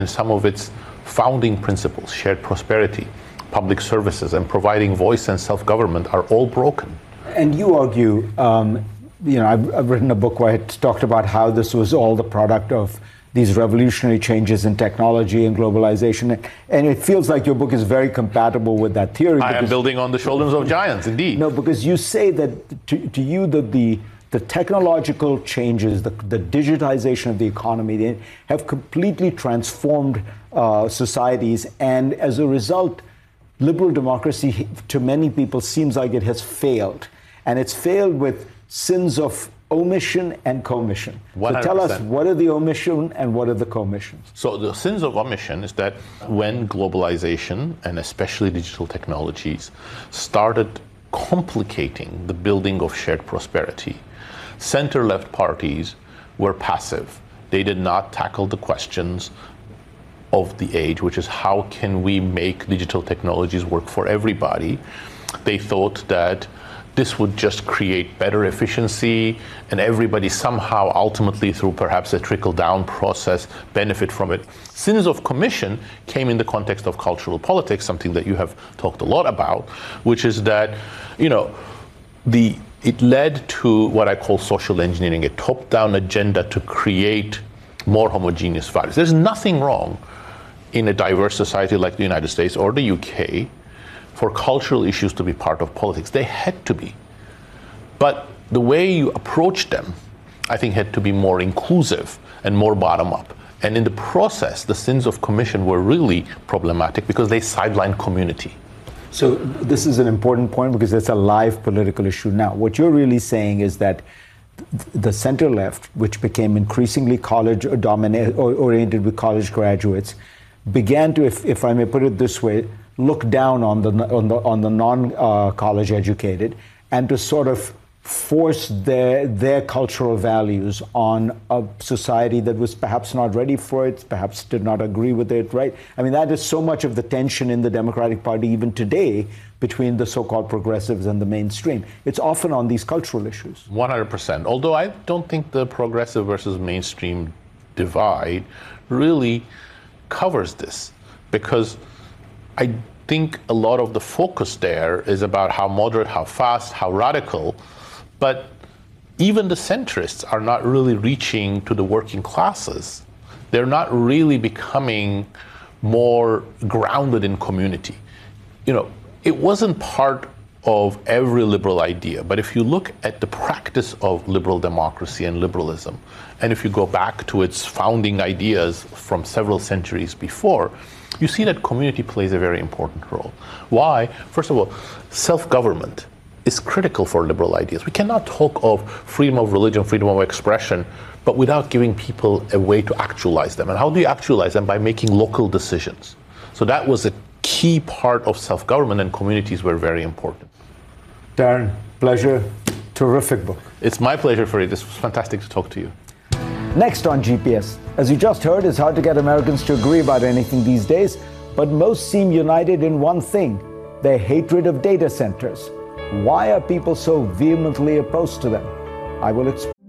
Some of its founding principles, shared prosperity, public services, and providing voice and self-government are all broken. And you argue, I've written a book where I talked about how this was all the product of these revolutionary changes in technology and globalization. And it feels like your book is very compatible with that theory. I am building on the shoulders of giants, indeed. No, because you say that to you that the technological changes, the digitization of the economy, they have completely transformed societies. And as a result, liberal democracy, to many people, seems like it has failed. And it's failed with sins of omission and commission. 100%. So tell us, what are the omission and what are the commissions? So the sins of omission is that when globalization, and especially digital technologies, started complicating the building of shared prosperity, center-left parties were passive. They did not tackle the questions of the age, which is how can we make digital technologies work for everybody? They thought that this would just create better efficiency and everybody somehow ultimately through perhaps a trickle-down process benefit from it. Sins of commission came in the context of cultural politics, something that you have talked a lot about, which is that, it led to what I call social engineering, a top-down agenda to create more homogeneous values. There's nothing wrong in a diverse society like the United States or the UK for cultural issues to be part of politics. They had to be. But the way you approach them, I think, had to be more inclusive and more bottom-up. And in the process, the sins of commission were really problematic because they sidelined community. So this is an important point because it's a live political issue now. What you're really saying is that the center-left, which became increasingly college-oriented with college graduates, began to, if I may put it this way, look down on the non-college educated and to sort of force their cultural values on a society that was perhaps not ready for it, perhaps did not agree with it, right? I mean, that is so much of the tension in the Democratic Party even today between the so-called progressives and the mainstream. It's often on these cultural issues. 100%. Although I don't think the progressive versus mainstream divide really covers this, because I think a lot of the focus there is about how moderate, how fast, how radical, but even the centrists are not really reaching to the working classes. They're not really becoming more grounded in community. It wasn't part of every liberal idea, but if you look at the practice of liberal democracy and liberalism, and if you go back to its founding ideas from several centuries before, you see that community plays a very important role. Why? First of all, self-government is critical for liberal ideas. We cannot talk of freedom of religion, freedom of expression, but without giving people a way to actualize them. And how do you actualize them? By making local decisions. So that was a key part of self-government, and communities were very important. Darren, pleasure. Terrific book. It's my pleasure, Fareed. This was fantastic to talk to you. Next on GPS, as you just heard, it's hard to get Americans to agree about anything these days, but most seem united in one thing: their hatred of data centers. Why are people so vehemently opposed to them? I will explain.